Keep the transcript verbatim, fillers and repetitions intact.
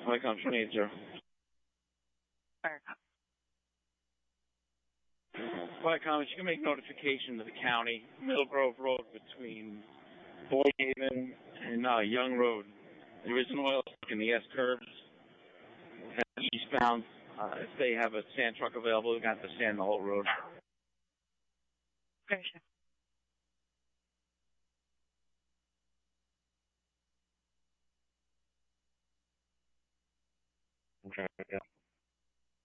Viacom twenty-eight zero. Viacom. Viacom, you can make notification to the county, Middle Grove Road between Boyhaven and uh, Young Road. There is an oil in the S curves. And eastbound, uh, if they have a sand truck available, they're going to have to sand the whole road. Very sure. Okay, yeah.